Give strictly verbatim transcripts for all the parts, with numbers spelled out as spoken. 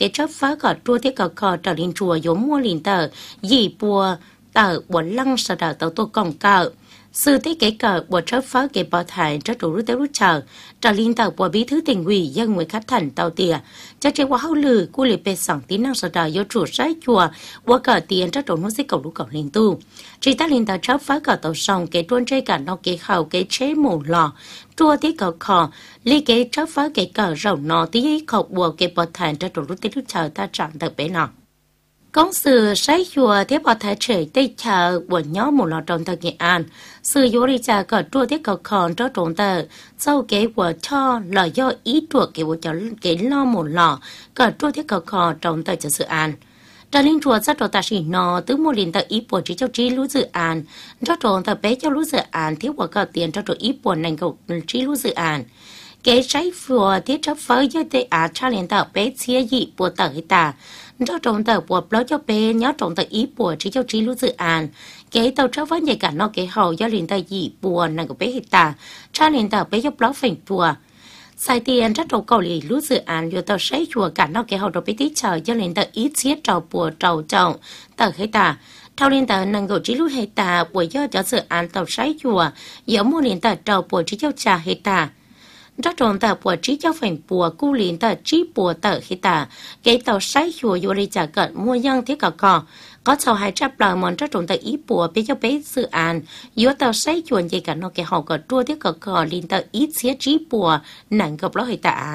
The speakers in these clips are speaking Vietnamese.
cái chấp phá cả chua thiết cả cò trở lên chùa giống mua liền tờ dì bùa tờ bùa lăng sợ đờ tàu tô công cờ sự thế cái cờ bùa chấp phá cái bảo thải cho chủ rút tới rút chờ trở lên tờ bùa bí thư tỉnh ủy dân người khách thành tàu tìa cho chế qua hậu lử cu lì bê sẵn tín năng sợ đờ do chủ trái chùa bùa cờ tiền cho chủ nó sẽ cầu lũ cầu lên tu chỉ ta lên tờ chấp phá cờ tàu sòng cái tuôn chơi cả nó cái khẩu cái chế mù lò chua thiết cờ khò lý cái chấp phá cái cờ rầu nó tí khẩu bùa cái bảo thải cho chủ rút tới rút chờ ta chẳng được bé nào công sự sai chùa tiếp bảo thái trẻ tây chờ của nhóm một lọ trong tờ nghệ an sự yếu đi trả cờ chua tiếp cầu khòn cho trốn tờ sau kế của cho là do ý chuột kế của cho kế lo một lọ cờ chua tiếp cầu khòn trong tờ cho dự án trả linh chùa sát trò ta chỉ nó từ một liền tờ ý của chỉ cho trí lũ dự án cho trốn tờ bé cho lũ dự án thiếu của cờ tiền cho trò ý của nành cầu trí lũ dự án kế trái phùa thiết chấp phơi cho tê á cha liền tờ bé chia dị của tờ hết ta cho trồng tờ của lo cho bé nhớ trồng tờ ý của chỉ cho trí lũ dự án kế tàu cho với nhảy cả nó kế hậu do liền tờ dị của nành của bé hết ta cha liền tờ bé cho lo phèn chùa sai tiền rất trồng cầu lì lũ dự án do tàu sấy chùa cả nó kế hậu đồ bé tí chờ do liền tờ ý xiết trầu của trầu trồng tờ hết ta thao liên tờ năng cầu trí lũ hết ta của do cho dự án tàu sấy chùa giống một liền tờ trầu của chỉ cho trà hết ta rất tròn tờ của trí cho phèn bùa cu liền tờ trí bùa tờ khi tờ cái tàu sấy chùa vô đi trả cận mua dân thiết cỏ cỏ có sau hai trăm bờ mòn rất tròn tờ ý bùa bé cho bé dự án vô tàu sấy chùa gì cả nó cái họ cỏ chua thiết cỏ cỏ liền tờ ít xía trí bùa nặng gặp lo hay tạ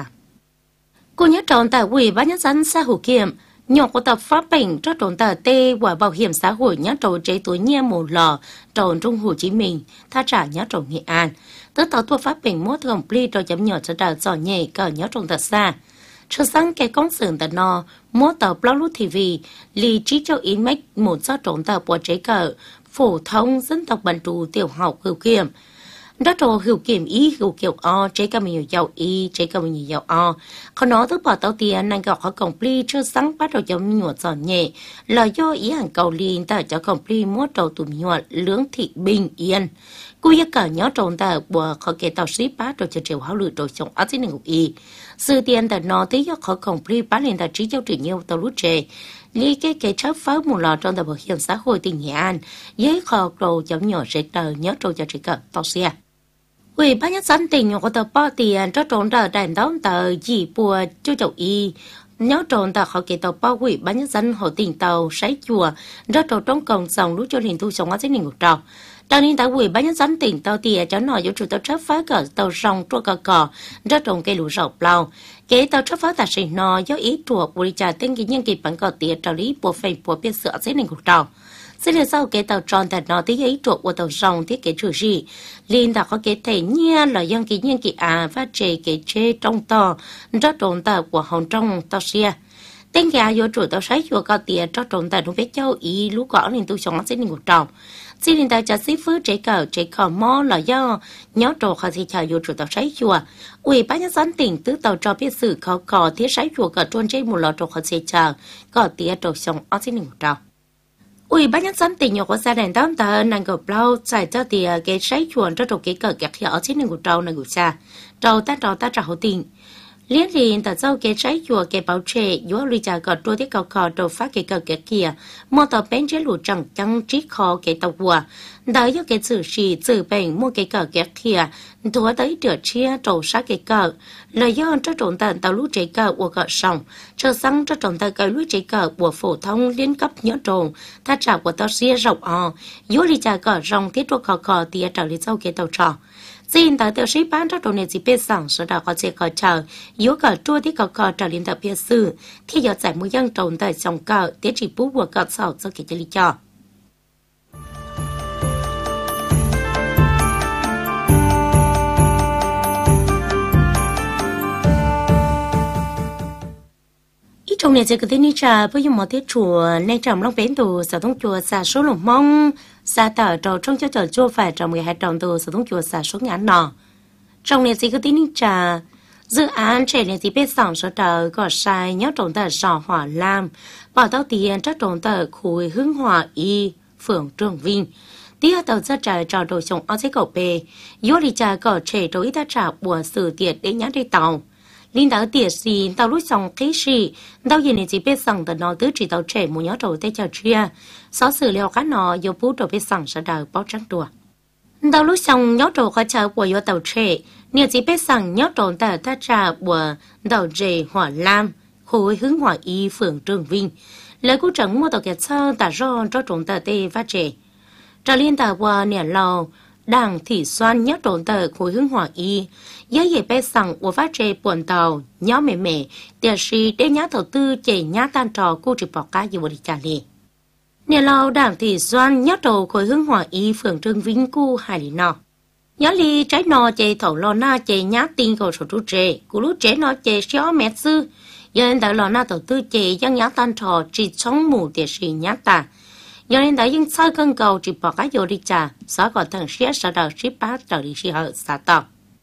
cô nhớ tròn tờ quỷ bác nhất dân xã hội kiểm nhỏ của tập pháp bệnh cho trốn tờ tê của bảo hiểm xã hội nhớ trốn chế túi nhia một lò trốn trong Hồ Chí Minh tha trả nhớ trốn Nghệ An tớ tàu thuộc pháp bệnh mua thường pli rồi chấm nhỏ cho đào giỏi nhẹ cờ nhớ trốn thật xa cho sáng cái công sự tờ no mua tàu blog ti vi lì trí cho in mách một số trốn tờ của chế cờ phổ thông dân tộc bản trù tiểu học hữu kiểm đó trò hữu kiểm ý hữu kiểu o chế cả mình giàu y chế cả mình giàu o còn nó tức bỏ tàu tiền năng gặp họ complete cho sáng bắt đầu chấm nhuộm giòn nhẹ là do ý hàng cầu liền ta cho complete mua trâu tụi nhuộm lưỡng thị bình yên cô yêu cả nhớ trồng ta của họ kể tàu ship bắt đầu cho chiều háo lử rồi chồng ở trên ngục y sự tiền ta nó tới họ complete bắt liền ta trí cho trị nhiều tàu lút chè lý cái cái chấp phá một lò trong tàu bảo hiểm xã hội tỉnh Nghệ An với họ trâu chấm nhỏ sẽ tờ nhớ trâu cho trị cỡ tàu xe ủy ban nhân dân tỉnh của tờ bao tiền cho trốn tờ đàn đón tờ dì bùa cho chậu y nhớ trốn tờ họ kể tờ bao ủy ban nhân dân họ tỉnh tàu sấy chùa cho trốn trong cộng dòng lúc cho liền thu sống ở dưới nền ngục trào đang đến tàu ủy ban nhân dân tỉnh tàu tiền cho nói cho chủ tàu chấp phá cờ tàu rong chua cờ cò cho trốn cây lúa rau plau kế tàu chấp phá tài sinh nó do ý chùa bùi trà tên cái nhân kỳ bản cờ tiền trào lý bùa phèn bùa biết sửa dưới nền ngục trào sẽ là sau cái tàu tròn thật nó tí ấy chuột của tàu rong thiết kế chủ gì liên tàu có cái thể nha là dân kỳ nhân kỳ à phát chế cái chế trong tàu rất tròn tàu của hồng trong tàu xe tên cái vô chủ tàu sấy chùa cao tiền cho tròn tàu đúng với châu ý lú gõ liền tu sống xin một tròn xin liên tàu cho xí phứ chế cờ chế cò mò là do nhớ trò họ thì chờ vô chủ tàu sấy chùa ủy ban nhân dân tỉnh tứ tàu cho biết sự khó cò thiết sấy chùa cờ trôn chế một lọ trò họ sẽ chờ có tiền trò sống ở xin một tròn ủy ban nhân dân tỉnh nhỏ của gia đình đón tờ nàng cầu bao giải cho tiền cái sấy chuồn cho trục cái cờ kẹt ở trên đường của trâu nàng của cha trâu ta trâu ta trả hậu tình liên liền tờ sau cái sấy chuồn cái bảo trệ yếu lì trả cờ trôi cái cầu cò trâu phát cái cờ kẹt kia mua tờ bén chế lụt chẳng chẳng trí kho cái tàu quà đợi cho cái sự gì sự bệnh mua cái cờ kẹt kia thua tới trượt chia trâu sát cái cờ lời do cho trộn tờ tàu lúa chế cờ của cờ sòng cho xăng cho trộn tờ cờ lúa chế cờ của phổ thông liên cấp nhớ trộn ta trả của tàu xe rộng o yếu lì trả cờ rong thiết trộn cờ cờ tía trở lên sau cái tàu trò xin tờ tàu ship bán cho trộn này chỉ biết rằng sẽ đã có xe cờ chờ yếu cờ chua thiết cờ cờ trở lên tàu biết sư thì giờ giải mũi dân trộn tờ sòng cờ tiết chỉ bút của cờ sau sau cái lý cho trong này sẽ có thể đi trà với những món tết chùa nay trồng long bến từ sở thông chùa xả số lồng mong xả tờ trầu trong cho trò chua phải trồng mười hai trồng từ sở thông chùa xả số ngắn nọ trong này sẽ có thể đi trà dự án trẻ này thì biết sòng sở tờ có sai nhớ trồng tờ sò hỏa lam bảo tao tiền chắc trồng tờ khối hưng hòa y phường Trường Vinh tia tàu ra trà trò đồ trồng ở dưới cầu bè yếu đi trà có trẻ đối ta trả của sự tiệt để nhắn đi tàu Linh đạo tiệt sĩ tàu lúc xong cái gì tàu gì này chỉ biết xong từ nó tứ chỉ tàu trẻ muốn nhớ đầu tới chờ chia sáu sự liệu cá nó yêu bút đầu biết xong sẽ đào bao trắng đùa tàu lúc xong nhớ đầu có chờ của yêu tàu trẻ nhiều chỉ biết xong nhớ đầu tàu ta trả của tàu trẻ hỏa lam khối hướng hỏa y phường Trường Vinh lời cú trận mua tàu kẹt sơ ta do cho trốn tàu tê phát trẻ trả liên tàu qua nẻ lò đảng thị xoan nhớ trốn tàu khối hướng hỏa y giá dễ bé sẵn của phát trẻ buồn tàu nhớ mẹ mẹ tiền sĩ để nhớ đầu tư chỉ nhớ tan trò cô chỉ bỏ cá gì vào đi trả lì nè lâu đảng thị xoan nhớ đầu khối hướng hỏa y phường Trường Vinh cu hải lý nọ nhớ li trái nọ chỉ thầu lò na chỉ nhớ tin cầu số chú trẻ của lúc trẻ nọ chỉ xóa mẹ sư giờ tại lò na đầu tư chỉ dân nhớ tan trò chỉ chống mù tiền sĩ nhớ ta giờ nên tại dân sai cân cầu chỉ bỏ cá vô đi trả xóa còn thằng xé sau đó ship bát trở đi xí hở xả tàu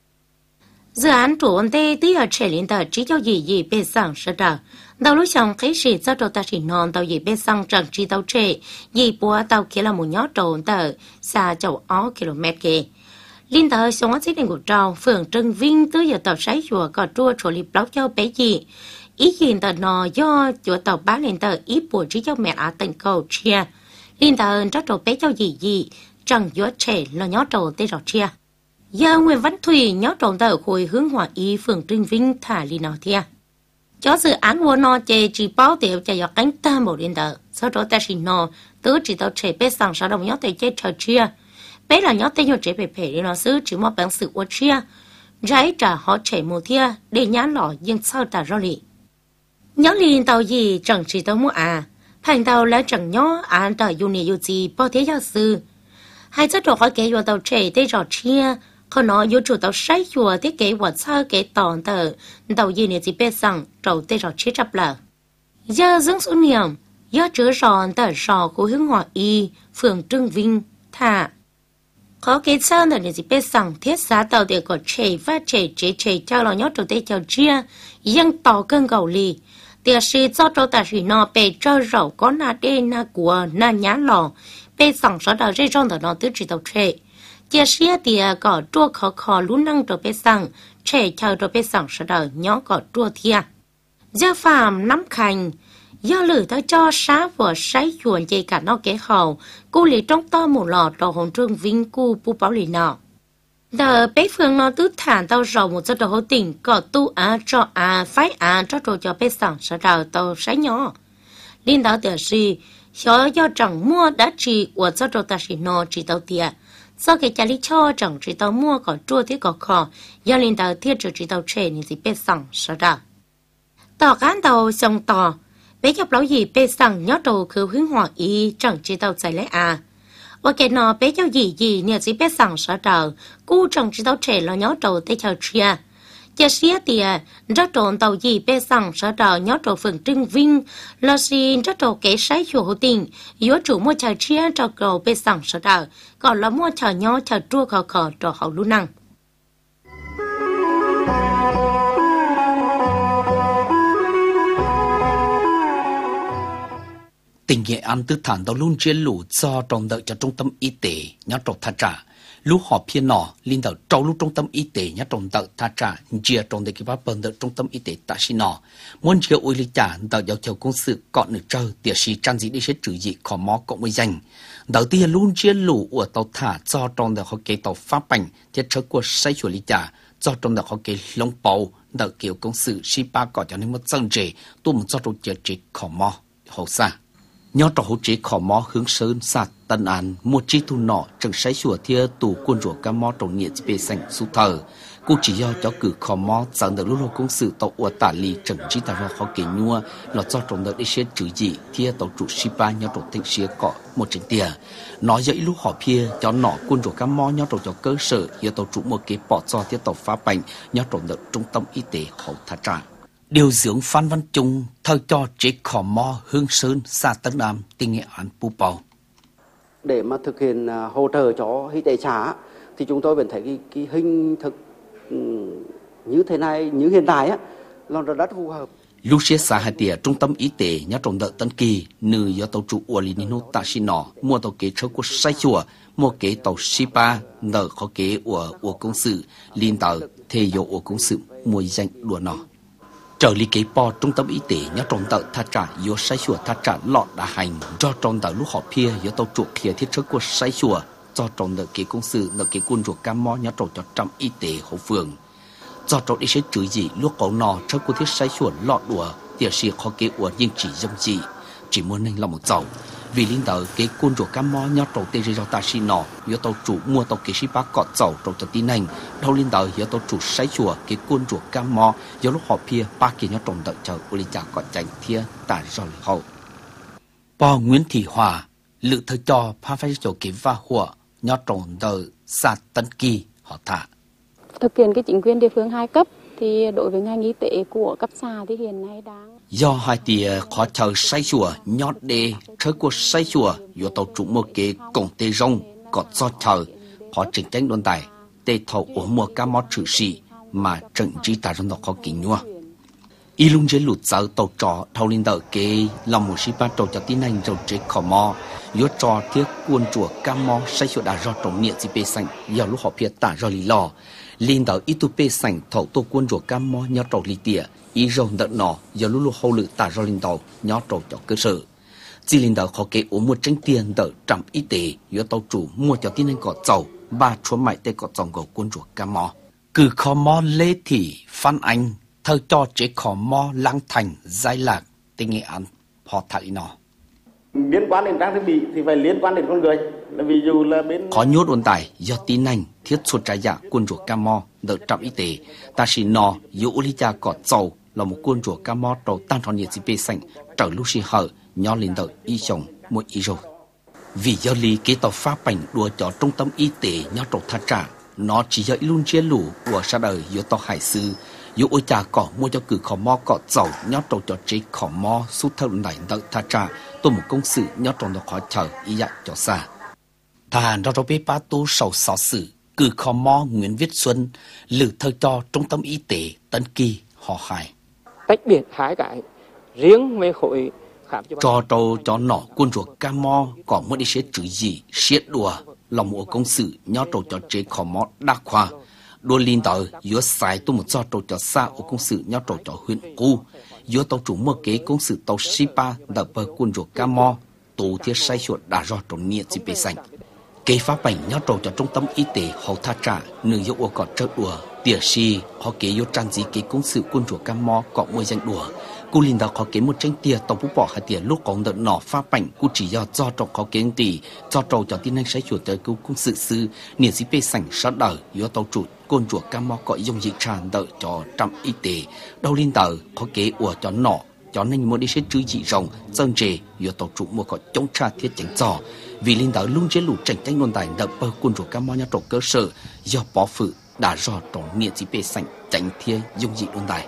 dự án chủ ổn tê tí ở trẻ liên tờ chỉ cho gì gì bê sang sẽ đào đầu lúc xong cái gì cho đồ ta chỉ non tàu gì bê sang chẳng chỉ tàu trẻ gì bùa tàu kia là một nhót trộn tờ xa chậu ó km kề liên tờ xong ở xích đền của trâu phường Trân Vinh tới giờ tàu sái chùa có trua chỗ liệp lóc cho bé gì ý kiến tờ nò do chùa tàu bán liên tờ ý bùa chỉ cho mẹ á tình cầu chia liên tờ cho trâu bé cho gì gì chẳng gió trẻ là nhót trâu tê rõ chia giờ Nguyễn Văn Thủy nhớ trộn tờ khối hướng hỏa y phường Trinh Vinh thả li nào thia cho dự án của nó chỉ chỉ báo tiểu cho do cánh ta một liên tờ sau đó ta chỉ nó tứ chỉ tao trẻ bé sang sau đó nhớ tới chơi trò chia bé là nhớ tới nhiều trẻ bé bé đi nó xứ chỉ một bằng sự uất chia trái trả họ trẻ một thia để nhá lọ nhưng sao ta rõ lì nhớ liên tàu gì chẳng chỉ tao mua à thành tàu là chẳng nhớ à tờ dù này dù gì bao thế giáo sư hai chất đồ khỏi kế vô tàu trẻ tới trò chia còn nó yêu chủ tàu say chùa thiết kế vật sao kế tòn tờ tàu gì này chỉ biết rằng trầu tê trò chế chấp lờ giờ dưỡng số niệm giờ chứa ròn tờ rò của hướng hỏa y phường Trương Vinh thả có kế sao tờ này chỉ biết rằng thiết giá tàu để có trẻ và trẻ chế trẻ cho nó nhớ trầu tê trò chia dân tỏ cơn gầu lì tiệt sĩ cho trầu tà sĩ nó bề cho rầu có na đê na của na nhá lò bề sẵn số đào rê rong tờ nó tứ chỉ tàu trẻ chia sẻ thì có chua khó khó lú năng đồ bê sang trẻ chờ đồ bê sang sau đó nhỏ có chua thia giờ phạm nắm khanh giờ lử tới cho sáng vừa sấy chuồn dây cả nó kế hậu cô lì trong to một lọ đồ hồn trương vinh cu bu bảo lì nọ giờ bé phương nó tứ thản tao rầu một giấc đồ hậu tỉnh có tu á cho á phái á cho đồ cho bê sang sau đó tao sấy nhỏ liên đạo tiểu gì cho do chẳng mua đã chỉ của giấc đồ ta chỉ nó chỉ tao tiệt sau khi cha lý cho chẳng chỉ tao mua có chua thì có khó do liên tàu thiết chỉ chỉ tao trẻ nên chỉ biết sẵn sao đó tàu cán tàu xong tàu bé gặp lão gì biết sẵn nhớ đầu cứ hướng hỏa ý chẳng chỉ tao chạy lấy à và cái nó bé cho gì gì nên chỉ biết sẵn sao đó cú chẳng chỉ tao trẻ là nhớ đầu tới chờ chia chia sẻ thì rất trộn tàu gì bé sẵn sau đó nhớ đầu phường Trưng Vinh là gì rất trộn cái sái chủ hữu tình yếu chủ mua chờ chia cho cầu bé sẵn sau đó còn là mua chờ nhớ chờ chua khờ khờ cho hậu luôn năng tỉnh Nghệ An tư thản tàu luôn chiến lũ do trồng đợi cho trung tâm y tế nhớ trồng thà trả lúc họ phiên nọ liên đầu trâu lúc trung tâm y tế nhớ trồng đợi thà trả chia trồng để kịp bận đợi trung tâm y tế tại xin nọ muốn chia ui lý trả đợi giáo chiều công sự còn được chơi tiệt sĩ trang gì đi sẽ trừ gì khó mó cộng với danh đầu tiên luôn chiến lũ ở tàu thả do trồng đợi họ kế tàu pháp bành thiết trở của say chuột lý trả do trồng đợi họ kế lông bầu đợi kiểu công sự si ba gọi cho nên một dân rể tôi muốn cho trồng chia chỉ khó mó hậu xa nhớ trò hỗ trợ khó mó hướng sơn sạt tân an một chi thu nọ chẳng sấy sủa thia tù quân ruột cá mó trồng nhiệt bề xanh su thờ cô chỉ do cho cử khó mó dẫn được lúc lúc công sự tàu uất tả lì chẳng chỉ tàu ra khó kể nhua là do trồng được đi xe chữ gì thia tàu trụ shipa nhớ trồng tinh xía cọ một trình tiền nói dậy lúc họ phia cho nọ quân ruột cá mó nhớ trồng cho cơ sở giờ tàu trụ một cái bỏ cho thia tàu phá bành nhớ trồng được trung tâm y tế hậu thả trả điều dưỡng Phan Văn Trung thơ cho chế khó mò Hương Sơn xã Tân Nam tỉnh Nghệ An Pu Pau. Để mà thực hiện hỗ trợ cho y tế xã thì chúng tôi vẫn thấy cái, cái hình thức như thế này như hiện tại á là rất phù hợp. Lúc xưa xã Hải Tìa trung tâm y tế nhớ trồng đợi Tân Kỳ nữ do tàu trụ của Linino Tạ Sĩ Nọ mua tàu kế车của sai chùa mua kế tàu Shipa nợ khó kế của của công sự liên tàu thể dục của công sự mua danh đùa nọ. Trở lý kế bò trung tâm y tế nhớ trong tàu thà trả yếu sai sủa thà trả lọt đã hành do trong tàu lúc họ pia yếu tàu chuột kia thiết trước của sai sủa do trong nợ kế công sự nợ kế quân ruột cam mò nhớ trong cho trăm y tế hậu phường do trong đi sẽ chửi gì lúc có nò trước của thiết sai sủa lọt đùa tiệt sĩ khó kế uẩn nhưng chỉ dâm gì chỉ muốn nên là một dầu vì linh đạo kế quân ruột cam mò nhớ trong tê rêu ta xi nọ yếu tàu chủ mua tàu kế sĩ bác cọt dầu trong cho tin anh đâu linh đạo yếu tàu chủ sai sủa kế quân ruột cam mò yếu lúc họ pia ba kia nhớ trong đợi chờ u linh trả cọt tránh thia tại do lì hậu bò Nguyễn Thị Hòa lự thơ cho pha phải cho kế va hùa nhớ trong đợi xa tân kỳ họ thả thực hiện cái chính quyền địa phương hai cấp thì đối với ngành y tế của cấp xã thì hiện nay đang do hai tia khó chờ say chùa nhót đê chơi của say chùa do tàu chủ một kế cổng tê rong có do chờ họ trình tranh đồn tài tê thầu của mùa cá mót trừ sĩ mà trận chỉ ta trong đó có kính nhua y lung chế lụt giáo tàu trò thầu linh đợi kế lòng một sĩ ba tàu cho tin anh rồi chế khỏ mò yếu trò thiết quân chùa cá mò say chùa đã do trọng nghĩa gì bê xanh do lúc họ phía tả do lý lò linh đạo ít tu bê sành thầu tô quân ruột cam mò nhớ trầu lì tỉa ý rồng đợt nọ giờ lúc lúc hậu lự tả do linh đạo nhớ trầu cho cơ sở chỉ linh đạo khó kế uống một tranh tiền đợt trạm y tế yếu tàu chủ mua cho tin anh cọ dầu ba chúa mại tê cọ dòng gầu quân ruột cam mò cứ khó mò lê thị phan anh thơ cho chế khó mò lang thành giai lạc tê nghệ án họ thải nọ liên quan đến trang thiết bị thì phải liên quan đến con người là ví dụ là bên có nhốt ôn tài do tin anh thiết xuất trái dạ quân ruột cam mò đợt trạm y tế ta chỉ nò yếu ô lý cha cọt dầu là một quân ruột cam mò đầu tan thọ nhiệt bê xanh trở lúc xì hở nhỏ lên đợi y chồng mỗi y rồi vì do lý kế tàu phá bảnh đùa cho trung tâm y tế nhỏ trầu thắt trả nó chỉ do luôn chia lũ của sa đời yếu tàu hải sư yếu ôi cha cọ mua cho cử khó mò cọt dầu nhỏ trầu cho chế khó mò suốt thâu này đợi thắt trả tôi một công sự nhỏ trầu nó khó chờ y dạ cho xa thà đó rồi bê ba tu sầu sáu sự cử khó mò Nguyễn Viết Xuân lử thơ cho trung tâm y tế Tân Kỳ họ hải tách biệt hai cái riêng về hội khám chữa bệnh cho trâu cho nọ quân ruột cam mò có một đi sẽ chữ gì siết đùa lòng một công sự nhỏ trâu cho chế khó mò đa khoa đua linh tờ yếu sai tu một cho trâu cho xa ở công sự nhỏ trâu cho huyện cu yếu tàu chủ mua kế công sự tàu Sipa đập bờ quân ruột cam mò tù thiết sai chuột đã do trộn nhiệt gì bề xanh kế phá bảnh nhớ trầu cho trung tâm y tế hậu tha trả nửa yếu ô cọt trơ đùa tỉa si họ kế yếu trang gì kế công sự quân ruột cam mò cọ môi danh đùa cô linh đạo họ kế một tranh tia tàu phú bỏ hai tia lúc có đợt nọ phá bảnh cô chỉ do do trầu họ kế tỷ do trầu cho tin anh sai chuột tới cứu công sự sư nhiệt gì bề xanh sát đờ yếu tàu chủ quân ruột cam mò cọ dùng dị tràn đợi cho trạm y tế đâu linh đạo họ kế ủa cho nọ cho nên một đi sẽ chữ dị rồng dân trề yếu tàu chủ một có chống tra thiết chánh trò vì linh đạo luôn chế lũ tranh tranh luận tài đập bờ quân ruột cam mò nhà trộn cơ sở do bỏ phụ đã do trộn nghĩa gì bề sành tránh thiên dung dị luận tài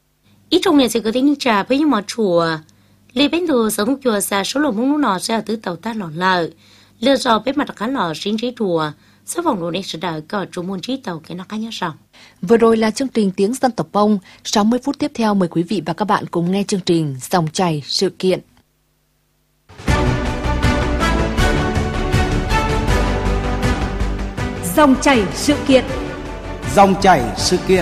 ít trong miền sẽ có tiếng trà với những món chùa lê bên đồ sống chùa xa số lượng mông nọ sẽ từ tàu ta lỏng lợ lừa dò bên mặt khá lò sinh trí chùa sau vòng đồ này sẽ đợi có chủ môn trí tàu cái nó cá nhớ rằng vừa rồi là chương trình tiếng dân tộc Pông. sáu mươi phút tiếp theo mời quý vị và các bạn cùng nghe chương trình Dòng chảy sự kiện. Dòng chảy sự kiện. Dòng chảy sự kiện.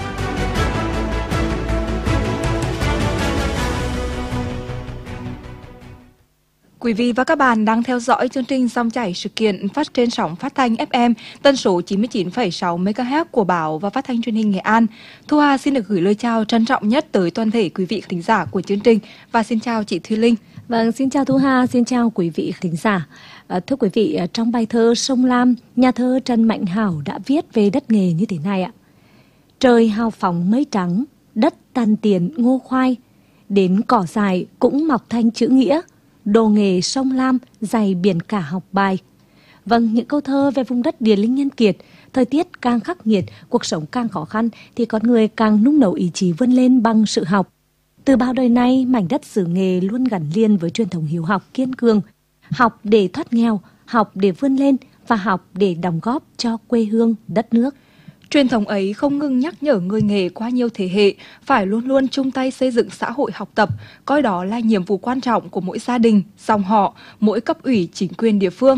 Quý vị và các bạn đang theo dõi chương trình Dòng chảy sự kiện phát trên sóng phát thanh ép em tần số chín mươi chín phẩy sáu mê ga héc của Báo và Phát thanh Truyền hình Nghệ An. Thu Hà xin được gửi lời chào trân trọng nhất tới toàn thể quý vị thính giả của chương trình và xin chào chị Thùy Linh. Vâng, xin chào Thu Hà, xin chào quý vị thính giả. À, thưa quý vị, trong bài thơ Sông Lam, nhà thơ Trần Mạnh Hảo đã viết về đất nghề như thế này ạ. Trời hào phóng mây trắng, đất tàn tiền ngô khoai, đến cỏ dài cũng mọc thanh chữ nghĩa. Đồ nghề sông Lam, dày biển cả học bài. Vâng, những câu thơ về vùng đất Điền Linh Nhân Kiệt, thời tiết càng khắc nghiệt, cuộc sống càng khó khăn thì con người càng nung nấu ý chí vươn lên bằng sự học. Từ bao đời nay, mảnh đất xứ nghề luôn gắn liền với truyền thống hiếu học kiên cường. Học để thoát nghèo, học để vươn lên và học để đóng góp cho quê hương, đất nước. Truyền thống ấy không ngừng nhắc nhở người nghề qua nhiều thế hệ phải luôn luôn chung tay xây dựng xã hội học tập, coi đó là nhiệm vụ quan trọng của mỗi gia đình, dòng họ, mỗi cấp ủy chính quyền địa phương.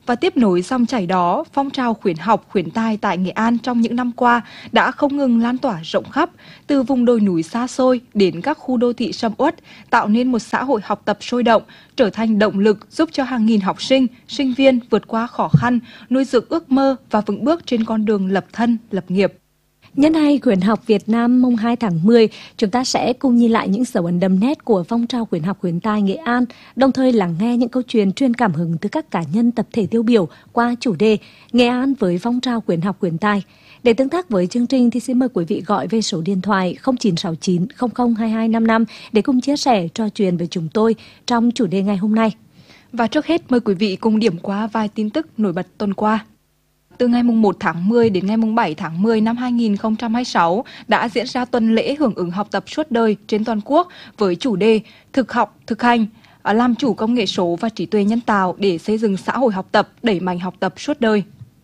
Và tiếp nối dòng chảy đó, phong trào khuyến học, khuyến tài tại Nghệ An trong những năm qua đã không ngừng lan tỏa rộng khắp, từ vùng đồi núi xa xôi đến các khu đô thị sầm uất, tạo nên một xã hội học tập sôi động, trở thành động lực giúp cho hàng nghìn học sinh, sinh viên vượt qua khó khăn, nuôi dưỡng ước mơ và vững bước trên con đường lập thân, lập nghiệp. Nhân hay khuyến học Việt Nam mùng hai tháng mười, chúng ta sẽ cùng nhìn lại những dấu ấn đậm nét của phong trào khuyến học khuyến tài Nghệ An, đồng thời lắng nghe những câu chuyện truyền cảm hứng từ các cá nhân tập thể tiêu biểu qua chủ đề Nghệ An với phong trào khuyến học khuyến tài. Để tương tác với chương trình thì xin mời quý vị gọi về số điện thoại không chín sáu chín không không hai hai năm năm để cùng chia sẻ trò chuyện với chúng tôi trong chủ đề ngày hôm nay. Và trước hết mời quý vị cùng điểm qua vài tin tức nổi bật tuần qua. Từ ngày một tháng mười đến ngày bảy tháng mười năm hai nghìn không trăm hai mươi sáu đã diễn ra tuần lễ hưởng ứng học tập suốt đời trên toàn quốc với chủ đề Thực học, thực hành, làm chủ công nghệ số và trí tuệ nhân tạo để xây dựng xã hội học tập, đẩy mạnh học tập suốt đời.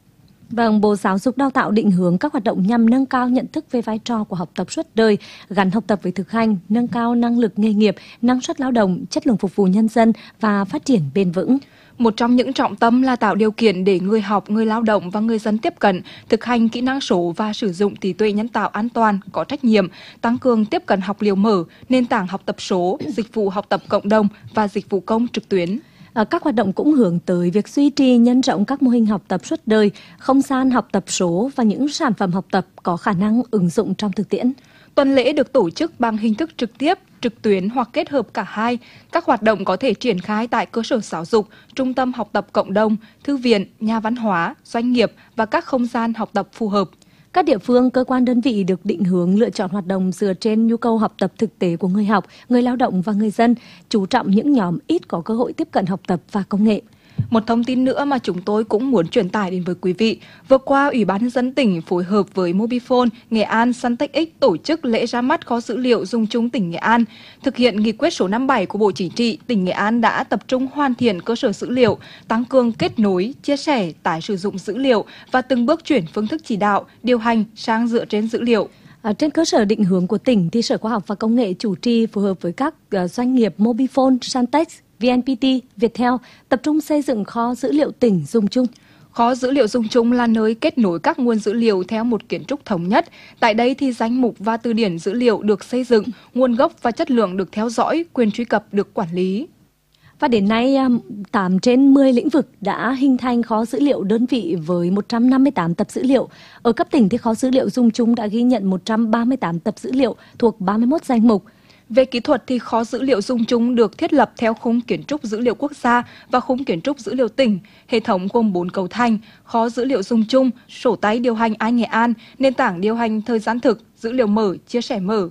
Vâng, Bộ Giáo dục Đào tạo định hướng các hoạt động nhằm nâng cao nhận thức về vai trò của học tập suốt đời, gắn học tập với thực hành, nâng cao năng lực nghề nghiệp, năng suất lao động, chất lượng phục vụ nhân dân và phát triển bền vững. Một trong những trọng tâm là tạo điều kiện để người học, người lao động và người dân tiếp cận, thực hành kỹ năng số và sử dụng trí tuệ nhân tạo an toàn, có trách nhiệm, tăng cường tiếp cận học liệu mở, nền tảng học tập số, dịch vụ học tập cộng đồng và dịch vụ công trực tuyến. Các hoạt động cũng hướng tới việc duy trì nhân rộng các mô hình học tập suốt đời, không gian học tập số và những sản phẩm học tập có khả năng ứng dụng trong thực tiễn. Tuần lễ được tổ chức bằng hình thức trực tiếp, trực tuyến hoặc kết hợp cả hai. Các hoạt động có thể triển khai tại cơ sở giáo dục, trung tâm học tập cộng đồng, thư viện, nhà văn hóa, doanh nghiệp và các không gian học tập phù hợp. Các địa phương, cơ quan đơn vị được định hướng lựa chọn hoạt động dựa trên nhu cầu học tập thực tế của người học, người lao động và người dân, chú trọng những nhóm ít có cơ hội tiếp cận học tập và công nghệ. Một thông tin nữa mà chúng tôi cũng muốn truyền tải đến với quý vị. Vừa qua, Ủy ban nhân dân tỉnh phối hợp với Mobifone, Nghệ An, Suntech X tổ chức lễ ra mắt kho dữ liệu dùng chung tỉnh Nghệ An. Thực hiện nghị quyết số năm mươi bảy của Bộ Chính trị, tỉnh Nghệ An đã tập trung hoàn thiện cơ sở dữ liệu, tăng cường kết nối, chia sẻ, tái sử dụng dữ liệu và từng bước chuyển phương thức chỉ đạo, điều hành sang dựa trên dữ liệu. À, trên cơ sở định hướng của tỉnh, thì Sở Khoa học và Công nghệ chủ trì phối hợp với các uh, doanh nghiệp Mobifone, Suntech, vê en pê tê, Viettel tập trung xây dựng kho dữ liệu tỉnh dùng chung. Kho dữ liệu dùng chung là nơi kết nối các nguồn dữ liệu theo một kiến trúc thống nhất. Tại đây thì danh mục và từ điển dữ liệu được xây dựng, nguồn gốc và chất lượng được theo dõi, quyền truy cập được quản lý. Và đến nay, tám trên mười lĩnh vực đã hình thành kho dữ liệu đơn vị với một trăm năm mươi tám tập dữ liệu. Ở cấp tỉnh thì kho dữ liệu dùng chung đã ghi nhận một trăm ba mươi tám tập dữ liệu thuộc ba mươi mốt danh mục. Về kỹ thuật thì kho dữ liệu dùng chung được thiết lập theo khung kiến trúc dữ liệu quốc gia và khung kiến trúc dữ liệu tỉnh. Hệ thống gồm bốn cấu thành: kho dữ liệu dùng chung, sổ tay điều hành i Nghệ An, nền tảng điều hành thời gian thực, dữ liệu mở, chia sẻ mở.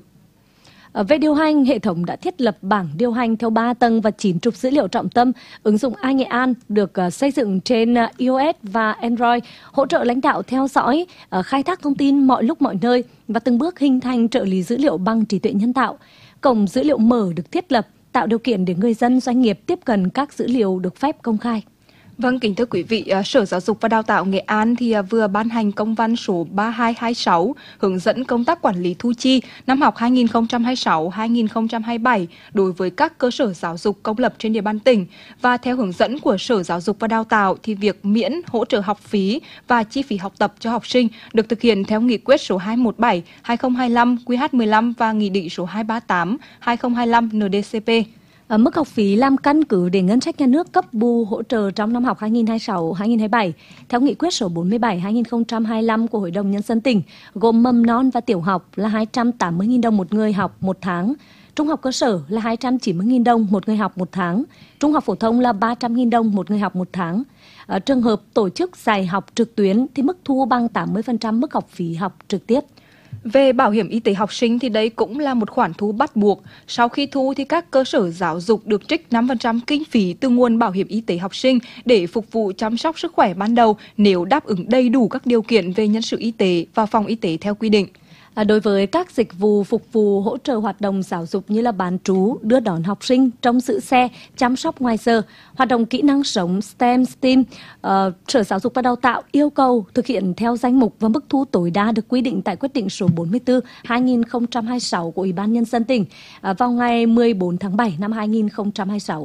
Về điều hành, hệ thống đã thiết lập bảng điều hành theo ba tầng và chín trục dữ liệu trọng tâm. Ứng dụng i Nghệ An được xây dựng trên iOS và Android, hỗ trợ lãnh đạo theo dõi, khai thác thông tin mọi lúc mọi nơi và từng bước hình thành trợ lý dữ liệu bằng trí tuệ nhân tạo. Cổng dữ liệu mở được thiết lập, tạo điều kiện để người dân, doanh nghiệp tiếp cận các dữ liệu được phép công khai. Vâng, kính thưa quý vị, Sở Giáo dục và Đào tạo Nghệ An thì vừa ban hành công văn số ba hai hai sáu hướng dẫn công tác quản lý thu chi năm học hai nghìn không trăm hai mươi sáu hai nghìn không trăm hai mươi bảy đối với các cơ sở giáo dục công lập trên địa bàn tỉnh. Và theo hướng dẫn của Sở Giáo dục và Đào tạo thì việc miễn hỗ trợ học phí và chi phí học tập cho học sinh được thực hiện theo nghị quyết số hai trăm mười bảy hai nghìn không trăm hai mươi lăm Q H mười lăm và nghị định số hai trăm ba mươi tám hai nghìn không trăm hai mươi lăm N D C P. Ở mức học phí làm căn cứ để ngân sách nhà nước cấp bù hỗ trợ trong năm học hai nghìn không trăm hai mươi sáu hai nghìn không trăm hai mươi bảy theo nghị quyết số bốn mươi bảy hai nghìn không trăm hai mươi lăm của Hội đồng Nhân dân tỉnh, gồm mầm non và tiểu học là hai trăm tám mươi nghìn đồng một người học một tháng, trung học cơ sở là hai trăm chín mươi nghìn đồng một người học một tháng, trung học phổ thông là ba trăm nghìn đồng một người học một tháng. Ở trường hợp tổ chức dạy học trực tuyến thì mức thu bằng tám mươi phần trăm mức học phí học trực tiếp. Về bảo hiểm y tế học sinh thì đây cũng là một khoản thu bắt buộc. Sau khi thu thì các cơ sở giáo dục được trích năm phần trăm kinh phí từ nguồn bảo hiểm y tế học sinh để phục vụ chăm sóc sức khỏe ban đầu nếu đáp ứng đầy đủ các điều kiện về nhân sự y tế và phòng y tế theo quy định. À, đối với các dịch vụ phục vụ hỗ trợ hoạt động giáo dục như là bán trú, đưa đón học sinh, trông giữ xe, chăm sóc ngoài giờ, hoạt động kỹ năng sống STEM, STEAM, uh, Sở Giáo dục và Đào tạo yêu cầu thực hiện theo danh mục và mức thu tối đa được quy định tại quyết định số bốn mươi tư hai nghìn không trăm hai mươi sáu của Ủy ban Nhân dân tỉnh uh, vào ngày mười bốn tháng bảy năm hai nghìn không trăm hai mươi sáu.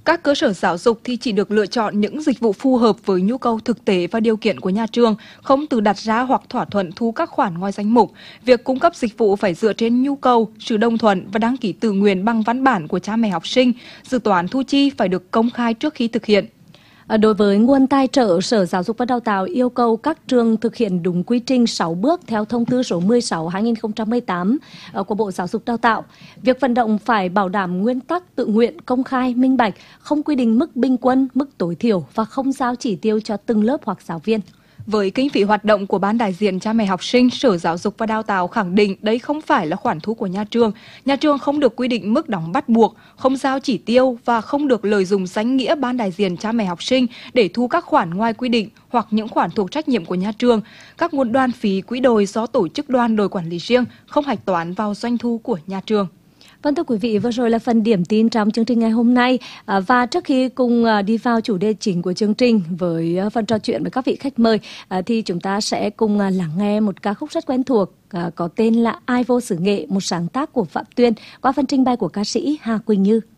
Các cơ sở giáo dục thì chỉ được lựa chọn những dịch vụ phù hợp với nhu cầu thực tế và điều kiện của nhà trường, không tự đặt ra hoặc thỏa thuận thu các khoản ngoài danh mục. Việc cung cấp dịch vụ phải dựa trên nhu cầu, sự đồng thuận và đăng ký tự nguyện bằng văn bản của cha mẹ học sinh. Dự toán thu chi phải được công khai trước khi thực hiện. Đối với nguồn tài trợ, Sở Giáo dục và Đào tạo yêu cầu các trường thực hiện đúng quy trình sáu bước theo thông tư số mười sáu trên hai nghìn không trăm mười tám của Bộ Giáo dục Đào tạo. Việc vận động phải bảo đảm nguyên tắc tự nguyện, công khai, minh bạch, không quy định mức bình quân, mức tối thiểu và không giao chỉ tiêu cho từng lớp hoặc giáo viên. Với kinh phí hoạt động của Ban đại diện cha mẹ học sinh, Sở Giáo dục và Đào tạo khẳng định đây không phải là khoản thu của nhà trường. Nhà trường không được quy định mức đóng bắt buộc, không giao chỉ tiêu và không được lợi dụng danh nghĩa Ban đại diện cha mẹ học sinh để thu các khoản ngoài quy định hoặc những khoản thuộc trách nhiệm của nhà trường. Các nguồn đoàn phí quỹ đồi do tổ chức đoàn đội quản lý riêng không hạch toán vào doanh thu của nhà trường. Vâng, thưa quý vị, vừa rồi là phần điểm tin trong chương trình ngày hôm nay. À, và trước khi cùng à, đi vào chủ đề chính của chương trình với à, phần trò chuyện với các vị khách mời, à, thì chúng ta sẽ cùng à, lắng nghe một ca khúc rất quen thuộc à, có tên là Ai Vô Xứ Nghệ, một sáng tác của Phạm Tuyên qua phần trình bày của ca sĩ Hà Quỳnh Như.